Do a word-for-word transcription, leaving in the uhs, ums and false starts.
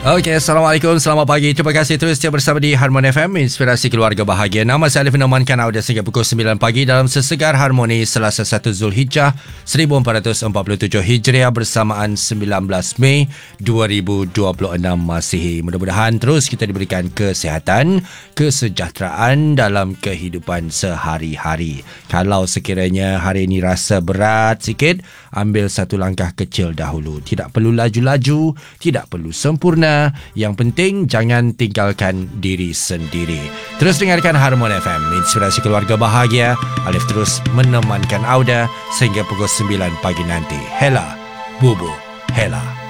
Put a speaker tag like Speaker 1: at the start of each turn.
Speaker 1: Okey, Assalamualaikum, selamat pagi. Terima kasih terus setia bersama di Harmoni F M, Inspirasi Keluarga Bahagia. Nama saya Alif menemankan anda sehingga pukul sembilan pagi dalam Sesegar Harmoni Selasa satu Zulhijjah seribu empat ratus empat puluh tujuh Hijriah bersamaan sembilan belas Mei dua ribu dua puluh enam Masihi. Mudah-mudahan terus kita diberikan kesihatan, kesejahteraan dalam kehidupan sehari-hari. Kalau sekiranya hari ini rasa berat sikit, ambil satu langkah kecil dahulu. Tidak perlu laju-laju, tidak perlu sempurna. Yang penting jangan tinggalkan diri sendiri. Terus dengarkan Harmoni F M, Inspirasi Keluarga Bahagia. Alif terus menemankan Auda sehingga pukul sembilan pagi nanti. Hela, Bubu, Hela.